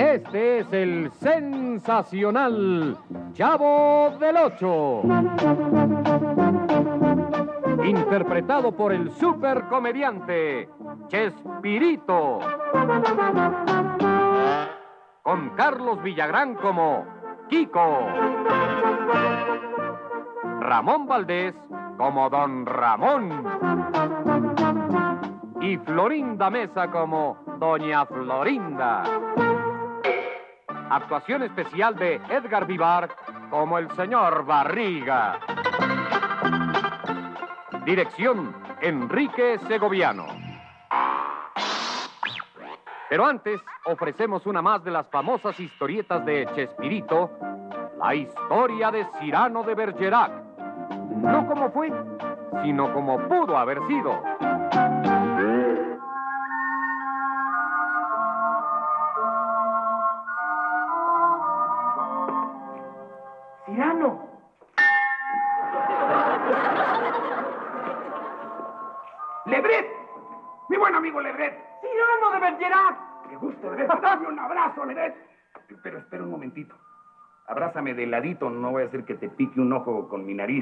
Este es el sensacional Chavo del Ocho, interpretado por el supercomediante Chespirito, con Carlos Villagrán como Kiko, Ramón Valdés como Don Ramón y Florinda Mesa como Doña Florinda. Actuación especial de Edgar Vivar como el señor Barriga. Dirección, Enrique Segoviano. Pero antes, ofrecemos una más de las famosas historietas de Chespirito, la historia de Cyrano de Bergerac. No como fue, sino como pudo haber sido. ¡Cyrano! ¡Lebret! ¡Mi buen amigo Lebret! ¡Cyrano de Bergerac! ¡Qué gusto, Lebret! ¡Dame un abrazo, Lebret! Pero espera un momentito. Abrázame de ladito, no voy a hacer que te pique un ojo con mi nariz.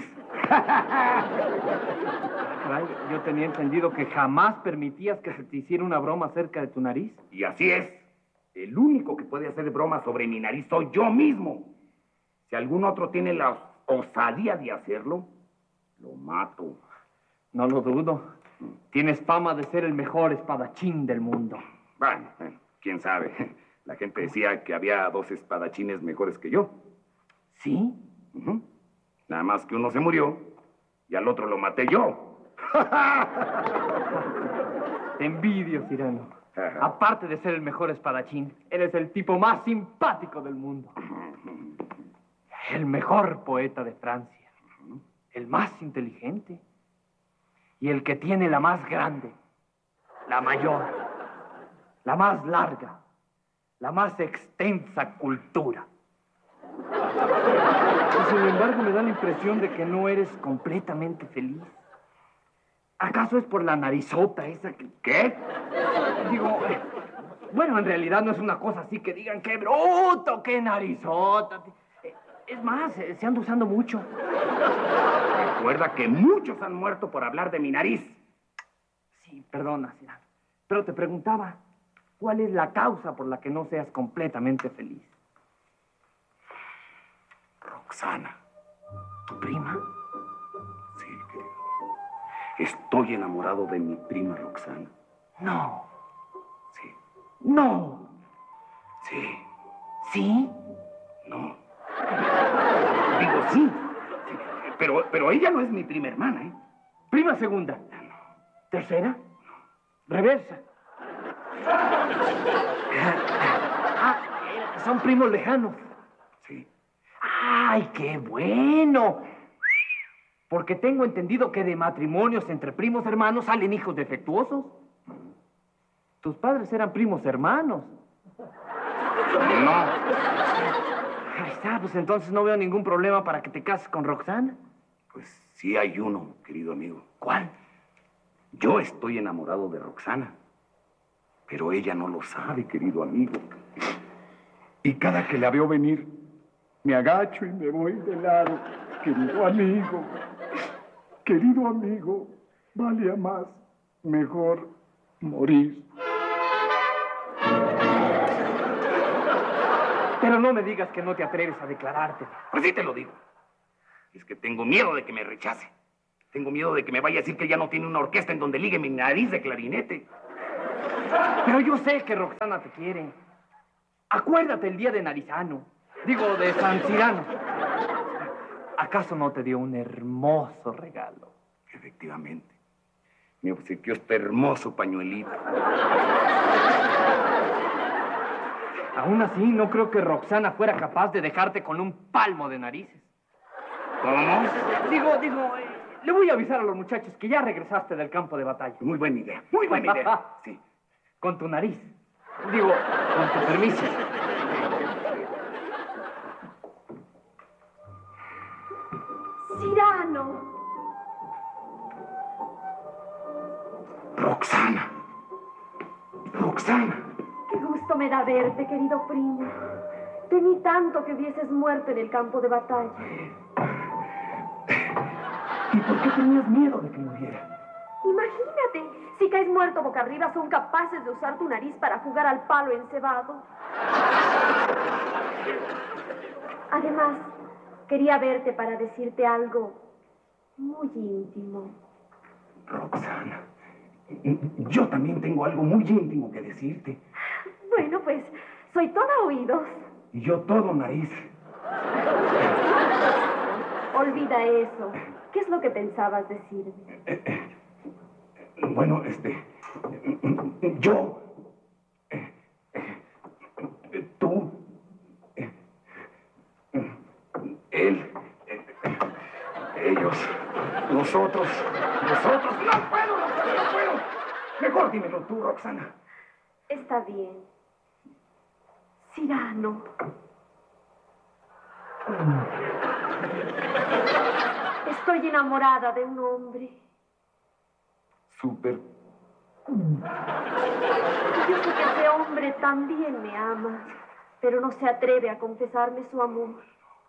Caray, yo tenía entendido que jamás permitías que se te hiciera una broma cerca de tu nariz. Y así es. El único que puede hacer broma sobre mi nariz soy yo mismo. Si algún otro tiene la osadía de hacerlo, lo mato. No lo dudo. Tienes fama de ser el mejor espadachín del mundo. Bueno, quién sabe. La gente decía que había 2 espadachines mejores que yo. ¿Sí? Nada más que uno se murió y al otro lo maté yo. Te envidio, Cyrano. Aparte de ser el mejor espadachín, eres el tipo más simpático del mundo. El mejor poeta de Francia. El más inteligente. Y el que tiene la más grande, la mayor, la más larga, la más extensa cultura. Y sin embargo me da la impresión de que no eres completamente feliz. ¿Acaso es por la narizota esa que... ¿Qué? Digo, bueno, en realidad no es una cosa así que digan qué bruto, qué narizota. Es más, se anda usando mucho. Recuerda que muchos han muerto por hablar de mi nariz. Sí, perdona, Cyrano. Pero te preguntaba, ¿cuál es la causa por la que no seas completamente feliz? Roxana. ¿Tu prima? Sí, querido. Estoy enamorado de mi prima Roxana. No. Sí. No. Sí. ¿Sí? No. Digo sí. Pero ella no es mi prima hermana, ¿eh? Prima segunda. ¿Tercera? Reversa. Son primos lejanos. Sí. ¡Ay, qué bueno! Porque tengo entendido que de matrimonios entre primos hermanos salen hijos defectuosos. Tus padres eran primos hermanos. No. Ahí está, pues entonces no veo ningún problema para que te cases con Roxana. Pues sí hay uno, querido amigo. ¿Cuál? Yo estoy enamorado de Roxana. Pero ella no lo sabe, querido amigo. Y cada que la veo venir, me agacho y me voy de lado. Querido amigo, vale a más, mejor morir. Pero no me digas que no te atreves a declararte. Pues sí te lo digo. Es que tengo miedo de que me rechace. Tengo miedo de que me vaya a decir que ya no tiene una orquesta en donde ligue mi nariz de clarinete. Pero yo sé que Roxana te quiere. Acuérdate el día de Narizano. Digo, de San Cyrano. ¿Acaso no te dio un hermoso regalo? Efectivamente. Me obsequió este hermoso pañuelito. Aún así, no creo que Roxana fuera capaz de dejarte con un palmo de narices. ¿Cómo? Le voy a avisar a los muchachos que ya regresaste del campo de batalla. Muy buena idea, muy buena idea. Sí. Con tu nariz. Con tu permiso. Cyrano. Roxana. Qué gusto gusto me da verte, querido primo. Temí tanto que hubieses muerto en el campo de batalla. ¿Y por qué tenías miedo de que muriera? Imagínate, si caes muerto boca arriba, son capaces de usar tu nariz para jugar al palo encebado. Además, quería verte para decirte algo muy íntimo. Roxana, yo también tengo algo muy íntimo que decirte. Bueno, pues, soy toda oídos. Y yo todo nariz. Olvida eso. ¿Qué es lo que pensabas decirme? Bueno, yo, tú, él, ellos, nosotros, no puedo. Mejor dímelo tú, Roxana. Está bien. Cyrano. Estoy enamorada de un hombre. Súper. Yo sé que ese hombre también me ama, pero no se atreve a confesarme su amor.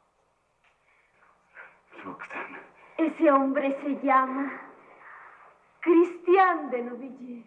Roxana. Ese hombre se llama Christian de Neuvillette.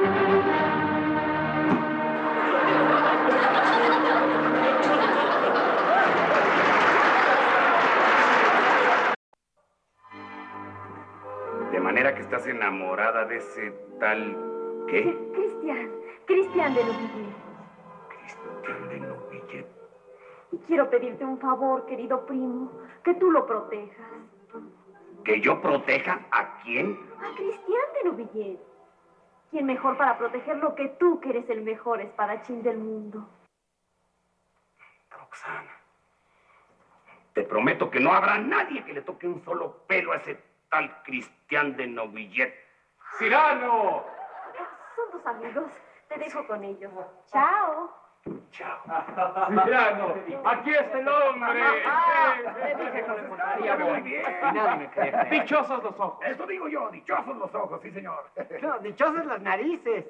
De manera que estás enamorada de ese tal... ¿qué? Christian de Neuvillette. Christian de Neuvillette. Y quiero pedirte un favor, querido primo, que tú lo protejas. ¿Que yo proteja a quién? A Christian de Neuvillette. ¿Quién mejor para protegerlo que tú, que eres el mejor espadachín del mundo? Roxana, te prometo que no habrá nadie que le toque un solo pelo a ese tal Christian de Neuvillette. ¡Cyrano! Son tus amigos. Te dejo con ellos. Chao. Chao. ¡Cyrano! ¡Aquí está el hombre! Le dije que lo encontraría Muy bien. Y nadie me cree. ¡Dichosos los ojos! Eso digo yo, dichosos los ojos, sí, señor. No, dichosas las narices.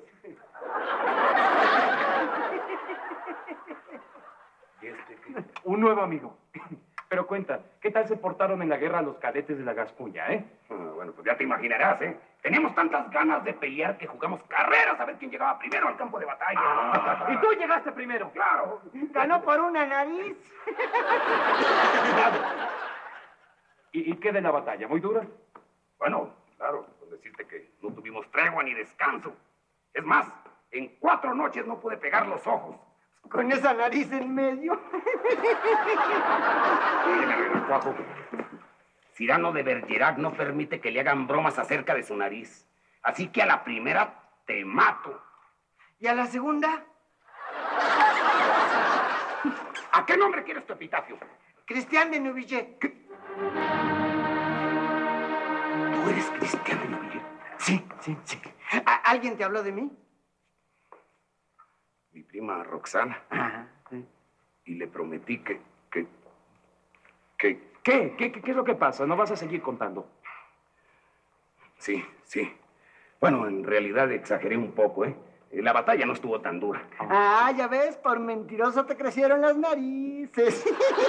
¿Y qué? Un nuevo amigo. Pero cuenta, ¿qué tal se portaron en la guerra los cadetes de la Gascuña, Bueno, pues ya te imaginarás, ¿eh? Teníamos tantas ganas de pelear que jugamos carreras a ver quién llegaba primero al campo de batalla. Y tú llegaste primero. ¡Claro! Ganó por una nariz. ¿Y qué de la batalla? ¿Muy dura? Bueno, claro, con decirte que no tuvimos tregua ni descanso. Es más, en 4 noches no pude pegar los ojos. Con esa nariz en medio. Oye, Cuajo, Cyrano de Bergerac no permite que le hagan bromas acerca de su nariz. Así que a la primera te mato. ¿Y a la segunda? ¿A qué nombre quieres tu epitafio? Christian de Neuvillette. ¿Tú eres Christian de Neuvillette? Sí. ¿Alguien te habló de mí? Mi prima Roxana. Ajá, sí. Y le prometí que... ¿Qué? ¿Qué es lo que pasa? ¿No vas a seguir contando? Sí. Bueno, en realidad exageré un poco, ¿eh? La batalla no estuvo tan dura. Ah, ya ves, por mentiroso te crecieron las narices.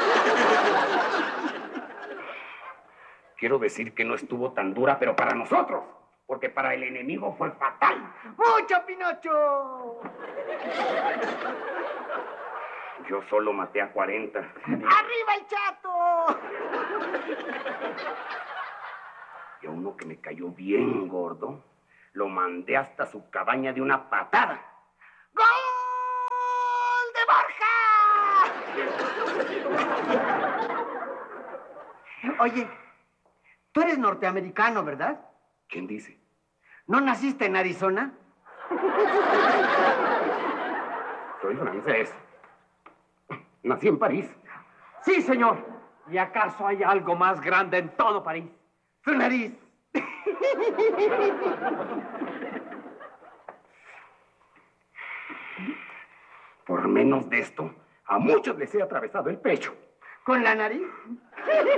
Quiero decir que no estuvo tan dura, pero para nosotros. Porque para el enemigo fue fatal. ¡Mucho, Pinocho! Yo solo maté a 40. ¡Arriba el chato! Y a uno que me cayó bien gordo, lo mandé hasta su cabaña de una patada. ¡Gol de Borja! Oye, tú eres norteamericano, ¿verdad? ¿Quién dice? ¿No naciste en Arizona? Soy francés. Nací en París. Sí, señor. ¿Y acaso hay algo más grande en todo París? Tu nariz. Por menos de esto, a muchos les he atravesado el pecho. ¿Con la nariz?